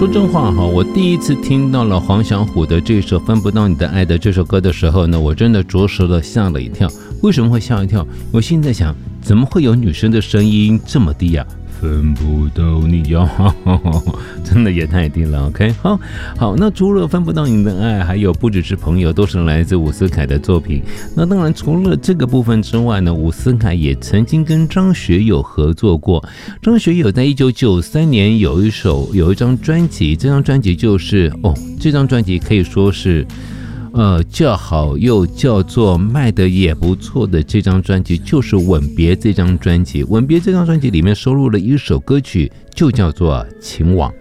说真话哈，我第一次听到了黄小琥的这首《分不到你的爱》的这首歌的时候呢，我真的着实的吓了一跳。为什么会吓一跳？我现在想，怎么会有女生的声音这么低啊？分不到你呀，真的也太低了。OK， 好，那除了分不到你的爱，还有不只是朋友，都是来自伍思凯的作品。那当然，除了这个部分之外呢，伍思凯也曾经跟张学友合作过。张学友在1993年有一张专辑，这张专辑就是这张专辑可以说是。叫好又叫做卖的也不错的这张专辑就是《吻别》这张专辑。《吻别》这张专辑里面收录了一首歌曲，就叫做《情网》。